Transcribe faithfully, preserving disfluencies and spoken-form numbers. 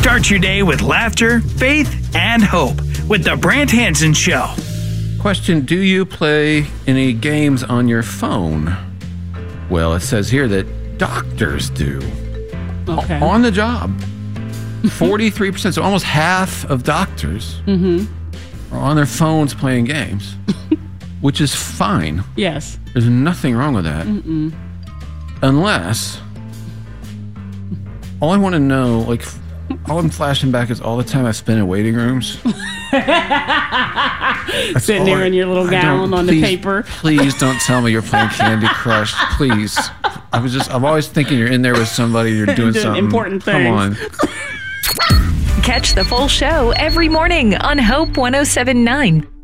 Start your day with laughter, faith, and hope with the Brant Hansen Show. Question, do you play any games on your phone? Well, it says here that doctors do. Okay. On the job. forty-three percent, so almost half of doctors mm-hmm. are on their phones playing games, which is fine. Yes. There's nothing wrong with that. Mm-mm. Unless, all I want to know, like, all I'm flashing back is all the time I spent in waiting rooms. Sitting there in your little gown on please, the paper. Please don't tell me you're playing Candy Crush. Please. I was just, I'm always thinking you're in there with somebody, you're doing, doing something. important Come on. things. Catch the full show every morning on Hope one oh seven point nine.